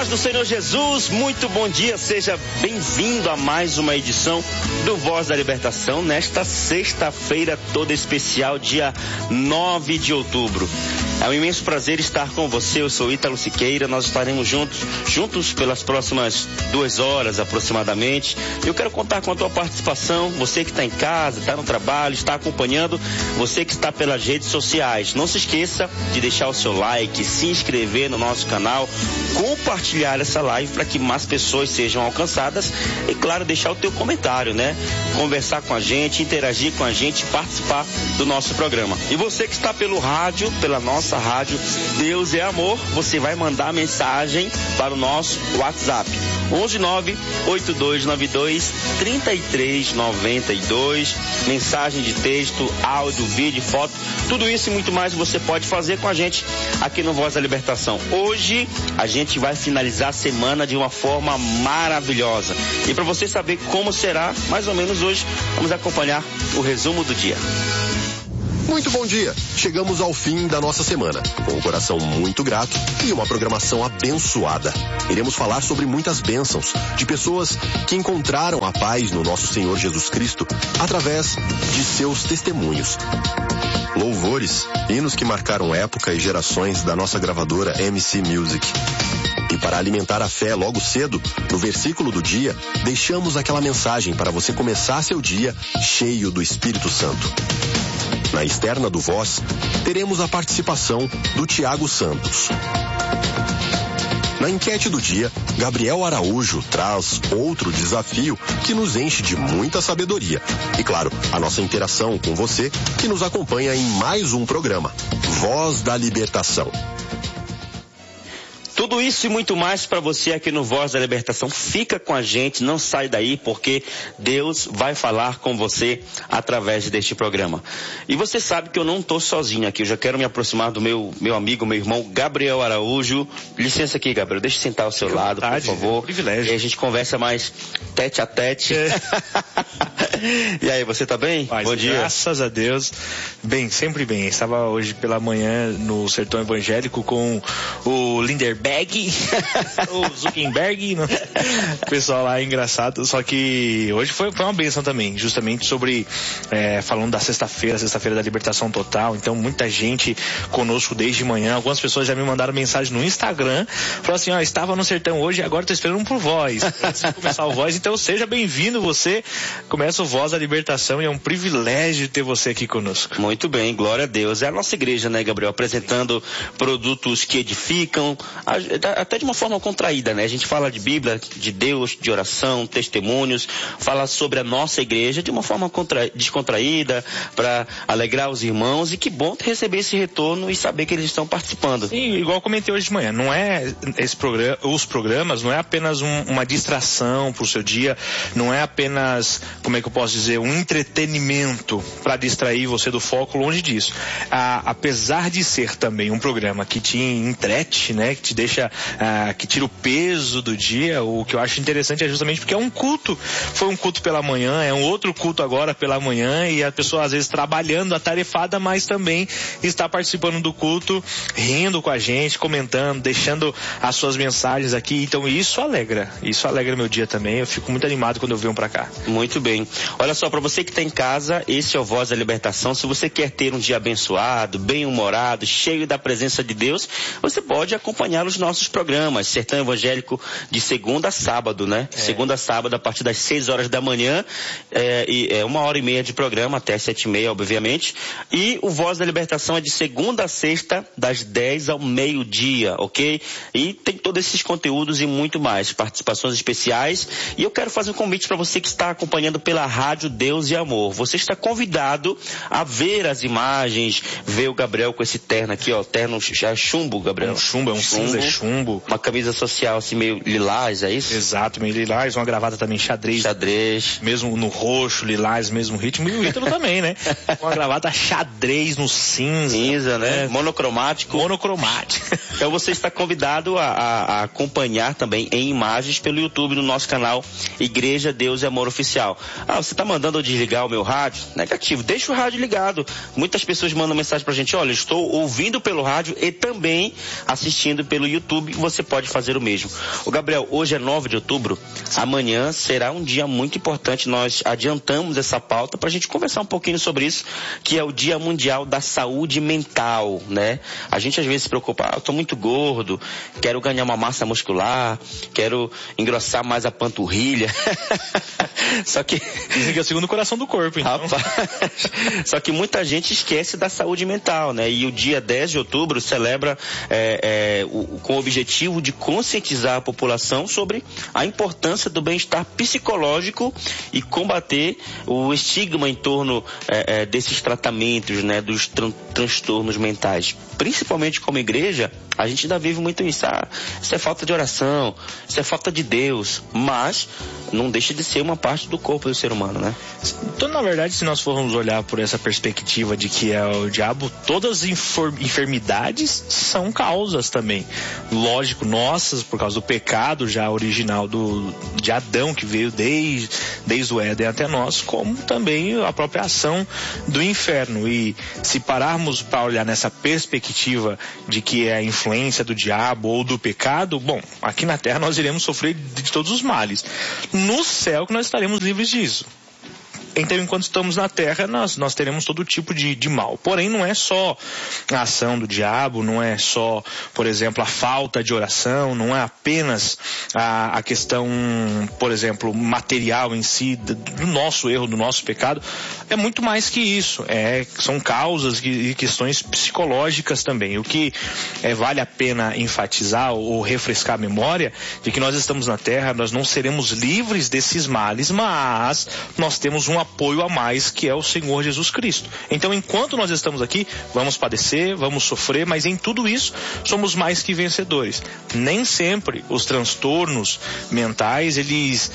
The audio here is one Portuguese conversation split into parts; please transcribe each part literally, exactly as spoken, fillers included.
paz do Senhor Jesus, muito bom dia, seja bem-vindo a mais uma edição do Voz da Libertação, nesta sexta-feira toda especial, dia nove de outubro. É um imenso prazer estar com você, eu sou Ítalo Siqueira, nós estaremos juntos, juntos pelas próximas duas horas aproximadamente. Eu quero contar com a tua participação, você que está em casa, está no trabalho, está acompanhando, você que está pelas redes sociais. Não se esqueça de deixar o seu like, se inscrever no nosso canal, compartilhar essa live para que mais pessoas sejam alcançadas e, claro, deixar o teu comentário, né? Conversar com a gente, interagir com a gente, participar do nosso programa. E você que está pelo rádio, pela nossa rádio Deus é Amor, você vai mandar mensagem para o nosso WhatsApp onze nove oito dois nove dois três três nove dois, mensagem de texto, áudio, vídeo, foto, tudo isso e muito mais você pode fazer com a gente aqui no Voz da Libertação. Hoje a gente vai finalizar a semana de uma forma maravilhosa e para você saber como será, mais ou menos hoje, vamos acompanhar o resumo do dia. Muito bom dia! Chegamos ao fim da nossa semana, com um coração muito grato e uma programação abençoada. Iremos falar sobre muitas bênçãos de pessoas que encontraram a paz no nosso Senhor Jesus Cristo através de seus testemunhos. Louvores, hinos que marcaram época e gerações da nossa gravadora M C Music. E para alimentar a fé logo cedo, no versículo do dia, deixamos aquela mensagem para você começar seu dia cheio do Espírito Santo. Na externa do Voz, teremos a participação do Tiago Santos. Na enquete do dia, Gabriel Araújo traz outro desafio que nos enche de muita sabedoria. E claro, a nossa interação com você que nos acompanha em mais um programa, Voz da Libertação. Tudo isso e muito mais para você aqui no Voz da Libertação. Fica com a gente, não sai daí, porque Deus vai falar com você através deste programa. E você sabe que eu não estou sozinho aqui, eu já quero me aproximar do meu, meu amigo, meu irmão, Gabriel Araújo. Licença aqui, Gabriel, deixa eu sentar ao seu Fique lado, vontade, por favor. É um privilégio. E a gente conversa mais tete a tete. É. E aí, você tá bem? Mas, bom dia. Graças a Deus. Bem, sempre bem. Estava hoje pela manhã no Sertão Evangélico com o Linderberg, o Zuckerberg, não? O pessoal lá é engraçado, só que hoje foi, foi uma bênção também, justamente sobre, é, falando da sexta-feira, sexta-feira da libertação total, então muita gente conosco desde manhã, algumas pessoas já me mandaram mensagem no Instagram, falaram assim, ó, estava no Sertão hoje, agora estou esperando por Voz, antes de começar o Voz, então seja bem-vindo, você começa o Voz da Libertação e é um privilégio ter você aqui conosco. Muito bem, glória a Deus, é a nossa igreja, né, Gabriel, apresentando produtos que edificam, até de uma forma contraída, né? A gente fala de Bíblia, de Deus, de oração, testemunhos, fala sobre a nossa igreja de uma forma contra... descontraída, para alegrar os irmãos, e que bom receber esse retorno e saber que eles estão participando. Sim, igual eu comentei hoje de manhã, não é esse programa, os programas não é apenas um, uma distração para o seu dia, não é apenas, como é que eu posso dizer, um entretenimento para distrair você do foco, longe disso. Ah, apesar de ser também um programa que te entrete, né, que te deixa ah, que tira o peso do dia, o que eu acho interessante é justamente porque é um culto, foi um culto pela manhã, é um outro culto agora pela manhã, e a pessoa às vezes trabalhando, atarefada, mas também está participando do culto, rindo com a gente, comentando, deixando as suas mensagens aqui, então isso alegra, isso alegra meu dia também, eu fico muito animado quando eu venho pra cá. Muito bem, olha só, para você que está em casa, esse é o Voz da Libertação. Se você quer ter um dia abençoado, bem-humorado, cheio da presença de Deus, você pode acompanhar os nossos programas, Sertão Evangélico de segunda a sábado, né? É. Segunda a sábado, a partir das seis horas da manhã, é, e é uma hora e meia de programa, até sete e meia, obviamente. E o Voz da Libertação é de segunda a sexta, das dez ao meio-dia, ok? E tem todos esses conteúdos e muito mais, participações especiais. E eu quero fazer um convite para você que está acompanhando pela rádio Deus e Amor. Você está convidado a ver as imagens, ver o Gabriel com esse terno aqui, ó, terno chumbo, Gabriel. Um chumbo, é um chumbo. cinza chumbo. Uma camisa social assim meio lilás, é isso? Exato, meio lilás, uma gravata também xadrez. Xadrez. Mesmo no roxo, lilás, mesmo ritmo. E o Ítalo também, né? Uma gravata xadrez no cinza. Cinza, né? É. Monocromático. Monocromático. Então você está convidado a, a, a acompanhar também em imagens pelo YouTube no nosso canal Igreja Deus e Amor Oficial. Ah, você tá mandando eu desligar o meu rádio? Negativo, deixa o rádio ligado. Muitas pessoas mandam mensagem pra gente, olha, estou ouvindo pelo rádio e também assistindo pelo YouTube, você pode fazer o mesmo. O Gabriel, hoje é nove de outubro, amanhã será um dia muito importante, nós adiantamos essa pauta pra gente conversar um pouquinho sobre isso, que é o Dia Mundial da Saúde Mental, né? A gente às vezes se preocupa, ah, eu tô muito gordo, quero ganhar uma massa muscular, quero engrossar mais a panturrilha. Só que... Dizem que é o segundo coração do corpo, então. Rapaz, só que muita gente esquece da saúde mental, né? E o dia dez de outubro celebra é, é, o, com o objetivo de conscientizar a população sobre a importância do bem-estar psicológico e combater o estigma em torno é, é, desses tratamentos, né? Dos tran- transtornos mentais. Principalmente como igreja, a gente ainda vive muito isso. Ah, isso é falta de oração, isso é falta de Deus, mas não deixa de ser uma parte do corpo do ser humano, né? Então, na verdade, se nós formos olhar por essa perspectiva de que é o diabo, todas as infor- enfermidades são causas também. Lógico, nossas, por causa do pecado já original do, de Adão, que veio desde, desde o Éden até nós, como também a própria ação do inferno. E se pararmos para olhar nessa perspectiva de que é a influência do diabo ou do pecado, bom, aqui na Terra nós iremos sofrer de todos os males. No céu que nós estaremos livres disso. Então, enquanto estamos na Terra, nós, nós teremos todo tipo de, de mal. Porém, não é só a ação do diabo, não é só, por exemplo, a falta de oração, não é apenas a, a questão, por exemplo, material em si, do, do nosso erro, do nosso pecado. É muito mais que isso. É, são causas e questões psicológicas também. O que é, vale a pena enfatizar ou refrescar a memória de que nós estamos na Terra, nós não seremos livres desses males, mas nós temos um apoio a mais, que é o Senhor Jesus Cristo. Então, enquanto nós estamos aqui, vamos padecer, vamos sofrer, mas em tudo isso somos mais que vencedores. Nem sempre os transtornos mentais, eles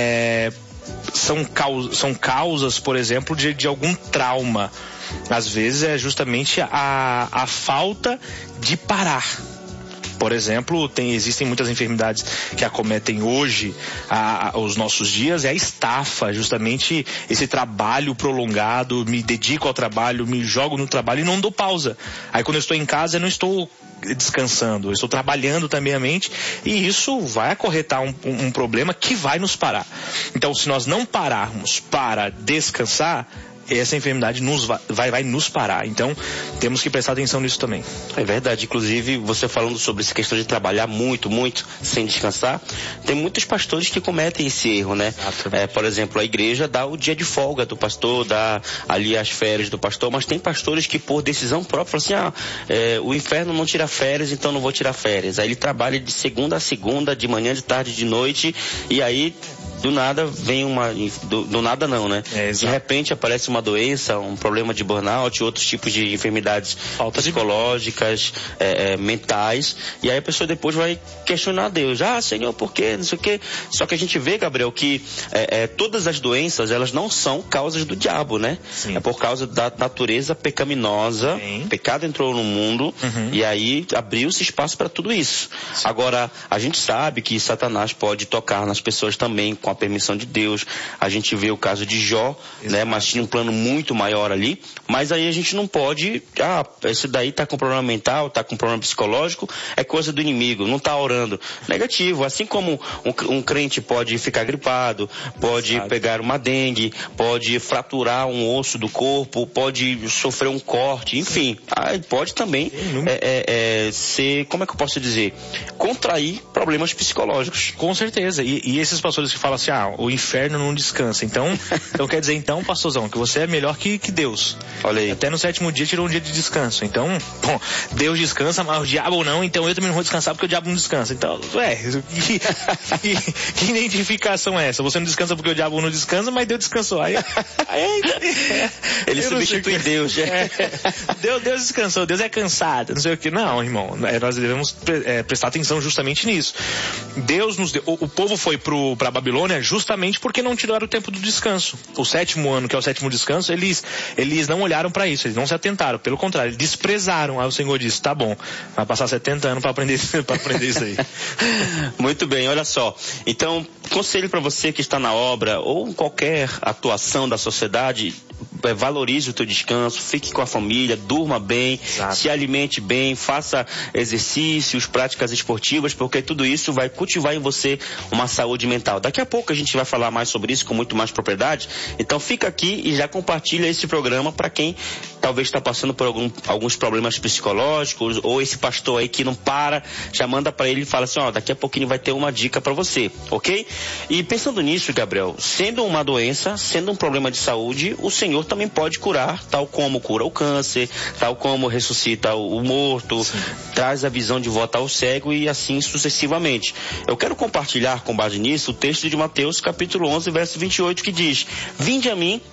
é, são, causas, são causas, por exemplo, de, de algum trauma. Às vezes é justamente a, a falta de parar. Por exemplo, tem, existem muitas enfermidades que acometem hoje a, a, os nossos dias, é a estafa, justamente esse trabalho prolongado, me dedico ao trabalho, me jogo no trabalho e não dou pausa. Aí quando eu estou em casa eu não estou descansando, eu estou trabalhando também a mente e isso vai acarretar um, um, um problema que vai nos parar. Então, se nós não pararmos para descansar, essa enfermidade nos vai, vai, vai nos parar. Então, temos que prestar atenção nisso também. É verdade. Inclusive, você falando sobre essa questão de trabalhar muito, muito, sem descansar, tem muitos pastores que cometem esse erro, né? É, por exemplo, a igreja dá o dia de folga do pastor, dá ali as férias do pastor, mas tem pastores que, por decisão própria, falam assim, ah, é, o inferno não tira férias, então não vou tirar férias. Aí ele trabalha de segunda a segunda, de manhã, de tarde, de noite, e aí... do nada vem uma... Do, do nada não, né? É, de repente aparece uma doença, um problema de burnout, outros tipos de enfermidades Falta psicológicas, de... é, é, mentais, e aí a pessoa depois vai questionar Deus. Ah, Senhor, por quê? Não sei o quê. Só que a gente vê, Gabriel, que é, é, todas as doenças, elas não são causas do diabo, né? Sim. É por causa da natureza pecaminosa. Sim. O pecado entrou no mundo, uhum. E aí abriu-se espaço para tudo isso. Sim. Agora, a gente sabe que Satanás pode tocar nas pessoas também com a permissão de Deus. A gente vê o caso de Jó, Exato. Né? Mas tinha um plano muito maior ali, mas aí a gente não pode, ah, esse daí tá com problema mental, tá com problema psicológico, é coisa do inimigo, não tá orando. Negativo, assim como um, um crente pode ficar gripado, pode Exato. Pegar uma dengue, pode fraturar um osso do corpo, pode sofrer um corte, enfim, aí pode também é, é, é, ser, como é que eu posso dizer, contrair problemas psicológicos. Com certeza, e, e esses pastores que falam assim, ah, o inferno não descansa. Então, então quer dizer, então, pastorzão, que você é melhor que, que Deus. Olha aí. Até no sétimo dia tirou um dia de descanso. Então, bom, Deus descansa, mas o diabo não, então eu também não vou descansar porque o diabo não descansa. Então, ué, que, que, que identificação é essa? Você não descansa porque o diabo não descansa, mas Deus descansou. Aí, aí é, ele substitui Deus. É, Deus. Deus descansou, Deus é cansado, não sei o que. Não, irmão, nós devemos é, prestar atenção justamente nisso. Deus nos deu, o, o povo foi pro, pra Babilônia justamente porque não tiraram o tempo do descanso. O sétimo ano, que é o sétimo descanso, eles, eles não olharam para isso, eles não se atentaram, pelo contrário, eles desprezaram. Aí o Senhor disse, tá bom, vai passar setenta anos para aprender, para aprender isso aí. Muito bem, olha só. Então, conselho para você que está na obra ou em qualquer atuação da sociedade: valorize o teu descanso, fique com a família, durma bem, Exato. se alimente bem, faça exercícios, práticas esportivas, porque tudo isso vai cultivar em você uma saúde mental. Daqui a pouco a gente vai falar mais sobre isso com muito mais propriedade, então fica aqui e já compartilha esse programa para quem talvez está passando por algum, alguns problemas psicológicos, ou esse pastor aí que não para, já manda para ele e fala assim: ó, daqui a pouquinho vai ter uma dica para você, ok? E pensando nisso, Gabriel, sendo uma doença, sendo um problema de saúde, o Senhor também pode curar, tal como cura o câncer, tal como ressuscita o morto, Sim. traz a visão de volta ao cego e assim sucessivamente. Eu quero compartilhar com base nisso o texto de Mateus capítulo onze, verso vinte e oito, que diz: vinde a mim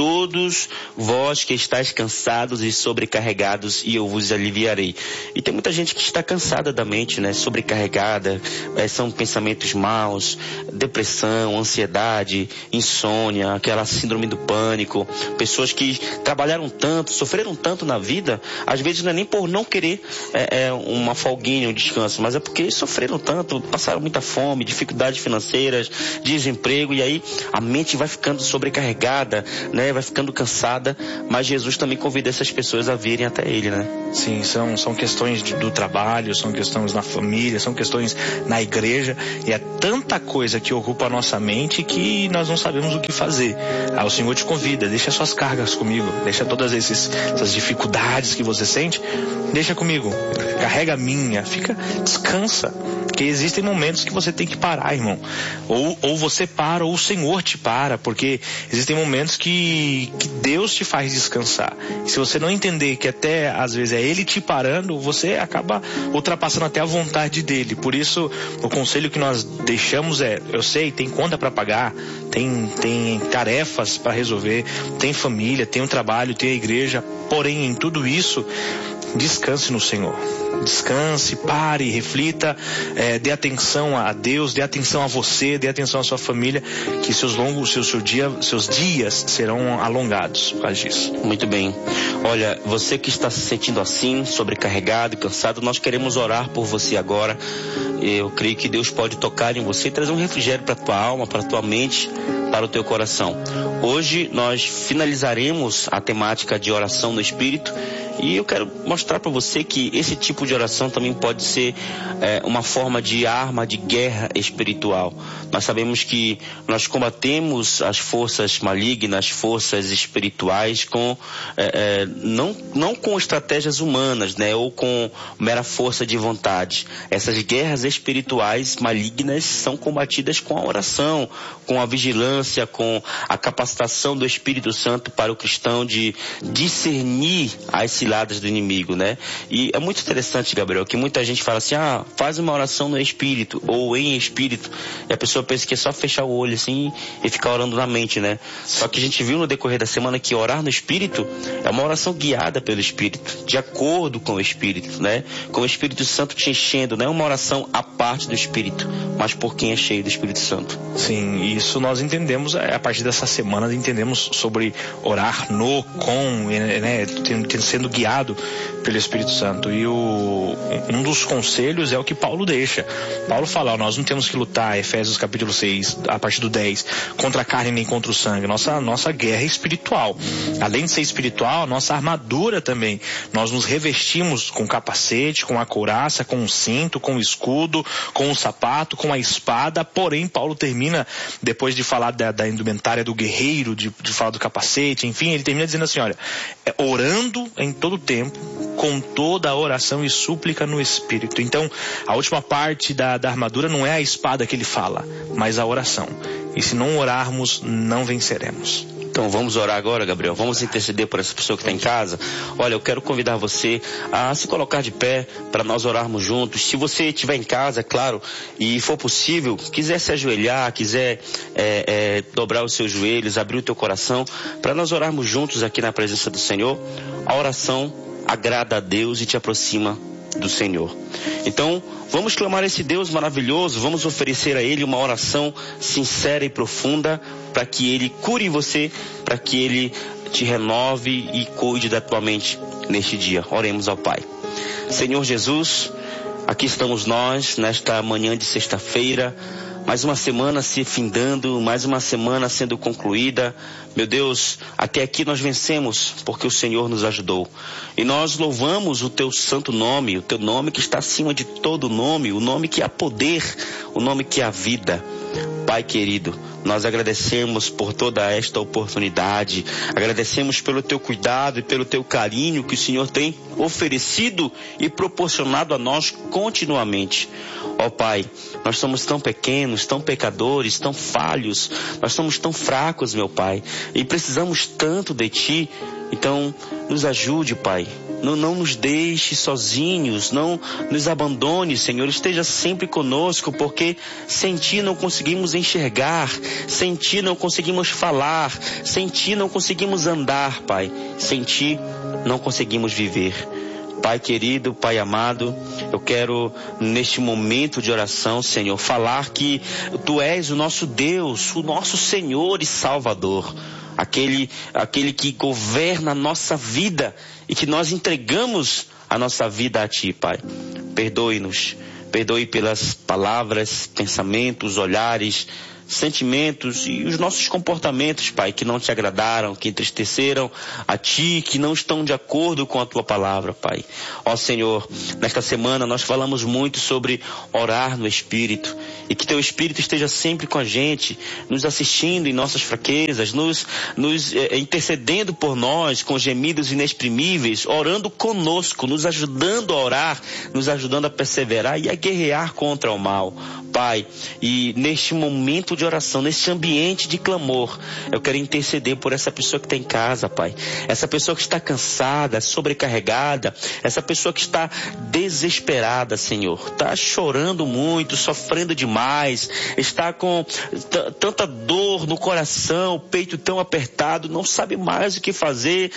todos vós que estáis cansados e sobrecarregados, e eu vos aliviarei. E tem muita gente que está cansada da mente, né? Sobrecarregada, é, são pensamentos maus, depressão, ansiedade, insônia, aquela síndrome do pânico. Pessoas que trabalharam tanto, sofreram tanto na vida, às vezes não é nem por não querer é, é, uma folguinha, um descanso, mas é porque sofreram tanto, passaram muita fome, dificuldades financeiras, desemprego, e aí a mente vai ficando sobrecarregada, né? Vai ficando cansada, mas Jesus também convida essas pessoas a virem até Ele, né? Sim, são, são questões de, do trabalho, são questões na família, são questões na igreja, e é tanta coisa que ocupa a nossa mente que nós não sabemos o que fazer. Ah, o Senhor te convida: deixa suas cargas comigo, deixa todas esses, essas dificuldades que você sente, deixa comigo, carrega a minha, fica, descansa, porque existem momentos que você tem que parar, irmão, ou, ou você para, ou o Senhor te para, porque existem momentos que que Deus te faz descansar. E se você não entender que até às vezes é Ele te parando, você acaba ultrapassando até a vontade dEle. Por isso, o conselho que nós deixamos é: eu sei, tem conta para pagar, tem, tem tarefas para resolver, tem família, tem um trabalho, tem a igreja, porém em tudo isso, descanse no Senhor. Descanse, pare, reflita, é, dê atenção a Deus, dê atenção a você, dê atenção à sua família, que seus longos, seu, seu dia, seus dias serão alongados por causa disso. Muito bem. Olha, você que está se sentindo assim, sobrecarregado e cansado, nós queremos orar por você agora. Eu creio que Deus pode tocar em você e trazer um refrigério para a tua alma, para a tua mente, para o teu coração. Hoje nós finalizaremos a temática de oração no Espírito, e eu quero mostrar para você que esse tipo de oração também pode ser é, uma forma de arma de guerra espiritual. Nós sabemos que nós combatemos as forças malignas, forças espirituais, com, é, é, não, não com estratégias humanas, né, ou com mera força de vontade. Essas guerras espirituais malignas são combatidas com a oração, com a vigilância, com a capacitação do Espírito Santo para o cristão de discernir as ciladas do inimigo, né? E é muito interessante, Gabriel, que muita gente fala assim: ah, faz uma oração no Espírito ou em Espírito, e a pessoa pensa que é só fechar o olho assim e ficar orando na mente, né? Só que a gente viu no decorrer da semana que orar no Espírito é uma oração guiada pelo Espírito, de acordo com o Espírito, né? Com o Espírito Santo te enchendo, não é uma oração à parte do Espírito, mas por quem é cheio do Espírito Santo. Sim, isso nós entendemos, a partir dessa semana entendemos sobre orar no, com, né, sendo guiado pelo Espírito Santo. E o, um dos conselhos é o que Paulo deixa. Paulo fala: ó, nós não temos que lutar, Efésios capítulo seis, a partir do dez, contra a carne nem contra o sangue. Nossa, nossa guerra é espiritual. Além de ser espiritual, nossa armadura também. Nós nos revestimos com capacete, com a couraça, com o cinto, com o escudo, com o sapato, com a espada. Porém, Paulo termina, depois de falar da, da indumentária do guerreiro, de, de falar do capacete, enfim, ele termina dizendo assim: olha, é, orando em todo o tempo, com toda a oração e súplica no Espírito. Então, a última parte da, da armadura não é a espada que ele fala, mas a oração. E se não orarmos, não venceremos. Então vamos orar agora, Gabriel. Vamos interceder por essa pessoa que está em casa. Olha, eu quero convidar você a se colocar de pé para nós orarmos juntos. Se você estiver em casa, é claro, e for possível, quiser se ajoelhar, quiser é, é, dobrar os seus joelhos, abrir o teu coração, para nós orarmos juntos aqui na presença do Senhor. A oração agrada a Deus e te aproxima do Senhor. Então, vamos clamar a esse Deus maravilhoso, vamos oferecer a Ele uma oração sincera e profunda, para que Ele cure você, para que Ele te renove e cuide da tua mente neste dia. Oremos ao Pai. Senhor Jesus, aqui estamos nós, nesta manhã de sexta-feira, mais uma semana se findando, mais uma semana sendo concluída. Meu Deus, até aqui nós vencemos porque o Senhor nos ajudou. E nós louvamos o teu santo nome, o teu nome que está acima de todo nome, o nome que há poder, o nome que há vida. Pai querido, nós agradecemos por toda esta oportunidade, agradecemos pelo teu cuidado e pelo teu carinho que o Senhor tem oferecido e proporcionado a nós continuamente. Ó Pai, nós somos tão pequenos, tão pecadores, tão falhos, nós somos tão fracos, meu Pai, e precisamos tanto de Ti. Então, nos ajude, Pai. Não, não nos deixe sozinhos, não nos abandone, Senhor. Esteja sempre conosco, porque sem Ti não conseguimos enxergar, sem Ti não conseguimos falar, sem Ti não conseguimos andar, Pai. Sem Ti não conseguimos viver. Pai querido, Pai amado, eu quero neste momento de oração, Senhor, falar que Tu és o nosso Deus, o nosso Senhor e Salvador. Aquele, aquele que governa a nossa vida e que nós entregamos a nossa vida a Ti, Pai. Perdoe-nos, perdoe pelas palavras, pensamentos, olhares, sentimentos e os nossos comportamentos, Pai, que não Te agradaram, que entristeceram a Ti, que não estão de acordo com a Tua palavra, Pai. Ó Senhor, nesta semana nós falamos muito sobre orar no Espírito e que Teu Espírito esteja sempre com a gente, nos assistindo em nossas fraquezas, nos, nos eh, intercedendo por nós com gemidos inexprimíveis, orando conosco, nos ajudando a orar, nos ajudando a perseverar e a guerrear contra o mal, Pai. E neste momento de oração, nesse ambiente de clamor, eu quero interceder por essa pessoa que está em casa, Pai. Essa pessoa que está cansada, sobrecarregada, essa pessoa que está desesperada, Senhor. Está chorando muito, sofrendo demais, está com t- tanta dor no coração, o peito tão apertado, não sabe mais o que fazer,